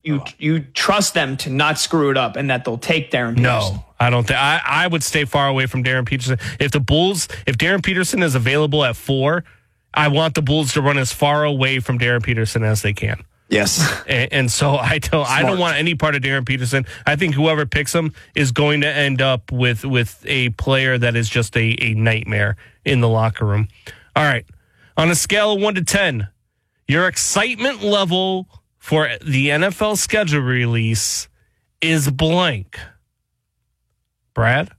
you trust them to not screw it up and that they'll take Darren Peterson. No, I don't think. I would stay far away from Darren Peterson. If Darren Peterson is available at 4, I want the Bulls to run as far away from Darren Peterson as they can. Yes. And so I don't want any part of Darren Peterson. I think whoever picks him is going to end up with a player that is just a nightmare in the locker room. All right. On a scale of 1 to 10, your excitement level for the NFL schedule release is blank. Brad?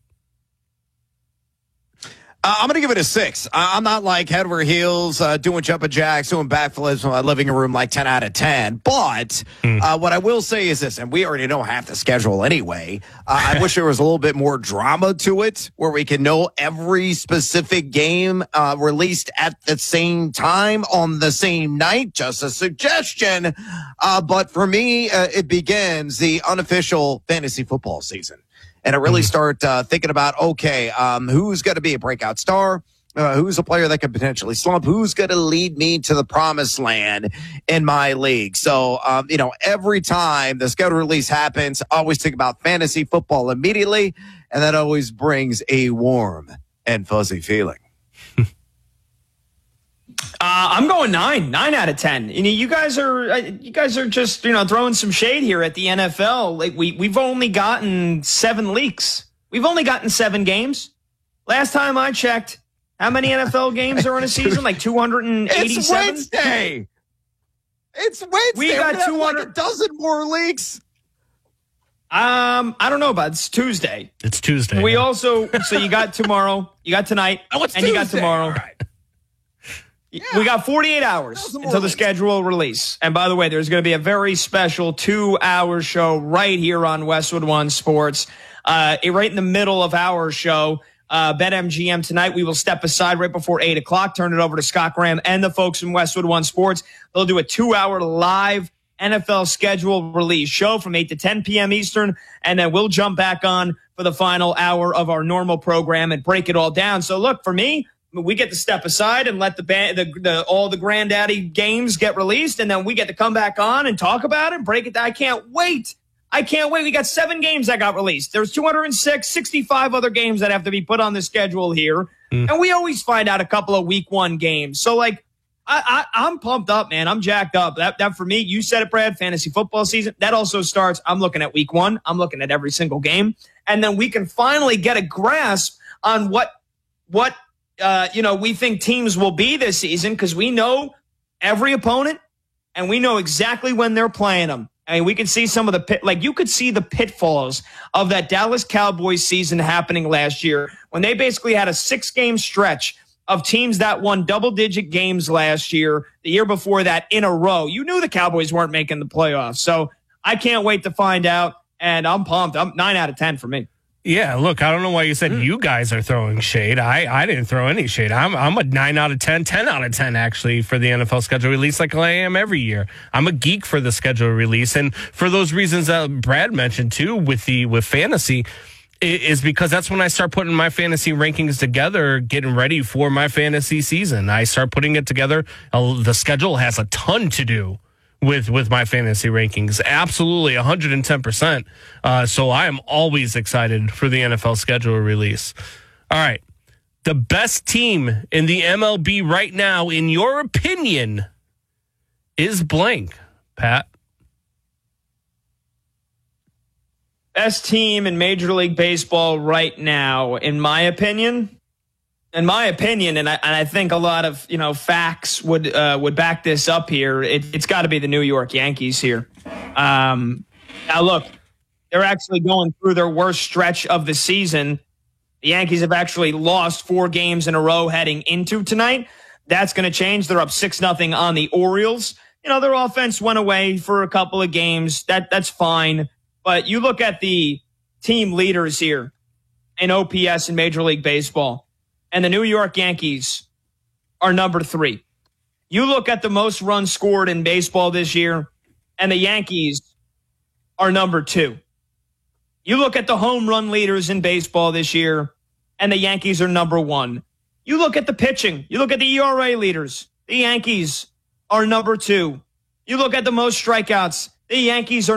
I'm going to give it a 6. I'm not like head over heels, doing jumping jacks, doing backflips in my living room like 10 out of 10. But what I will say is this, and we already know half the schedule anyway. I wish there was a little bit more drama to it where we can know every specific game released at the same time on the same night. Just a suggestion. But for me, it begins the unofficial fantasy football season. And I really start thinking about, okay, who's going to be a breakout star? Who's a player that could potentially slump? Who's going to lead me to the promised land in my league? So, every time the schedule release happens, I always think about fantasy football immediately. And that always brings a warm and fuzzy feeling. I'm going 9 out of 10. You guys are just throwing some shade here at the NFL. Like we've only gotten 7 leaks. We've only gotten 7 games. Last time I checked, how many NFL games are in a season? Like 287. It's Wednesday. We got 200. Like a dozen more leaks. I don't know, but it's Tuesday. It's Tuesday. We also you got tomorrow, you got tonight, and Tuesday. You got tomorrow. All right. Yeah. We got 48 hours until the schedule release. And by the way, there's going to be a very special 2-hour show right here on Westwood One Sports. Right in the middle of our show, BetMGM tonight. We will step aside right before 8 o'clock, turn it over to Scott Graham and the folks from Westwood One Sports. They'll do a 2-hour live NFL schedule release show from 8 to 10 p.m. Eastern. And then we'll jump back on for the final hour of our normal program and break it all down. So look, for me, we get to step aside and let all the granddaddy games get released, and then we get to come back on and talk about it and break it down. I can't wait. We got 7 games that got released. There's 65 other games that have to be put on the schedule here. And we always find out a couple of week 1 games. So, I'm pumped up, man. I'm jacked up. That for me, you said it, Brad, fantasy football season. That also starts, I'm looking at week 1. I'm looking at every single game. And then we can finally get a grasp on what we think teams will be this season, because we know every opponent and we know exactly when they're playing them. I mean, we can see some of you could see the pitfalls of that Dallas Cowboys season happening last year when they basically had a 6-game stretch of teams that won double-digit games last year, the year before that in a row. You knew the Cowboys weren't making the playoffs. So I can't wait to find out, and I'm pumped. I'm 9 out of 10 for me. Yeah, look, I don't know why you said you guys are throwing shade. I didn't throw any shade. I'm a 9 out of 10, 10 out of 10, actually, for the NFL schedule release, like I am every year. I'm a geek for the schedule release. And for those reasons that Brad mentioned, too, with fantasy, is because that's when I start putting my fantasy rankings together, getting ready for my fantasy season. I start putting it together. The schedule has a ton to do with my fantasy rankings. Absolutely, 110%. So I am always excited for the NFL schedule release. All right. The best team in the MLB right now, in your opinion, is blank, Pat. Best team in Major League Baseball right now, in my opinion, and I think a lot of facts would back this up here. It's got to be the New York Yankees here. Now look, they're actually going through their worst stretch of the season. The Yankees have actually lost 4 games in a row heading into tonight. That's going to change. They're up 6-0 on the Orioles. Their offense went away for a couple of games. That's fine. But you look at the team leaders here in OPS in Major League Baseball, and the New York Yankees are number 3. You look at the most runs scored in baseball this year, and the Yankees are number 2. You look at the home run leaders in baseball this year, and the Yankees are number 1. You look at the pitching. You look at the ERA leaders. The Yankees are number 2. You look at the most strikeouts. The Yankees are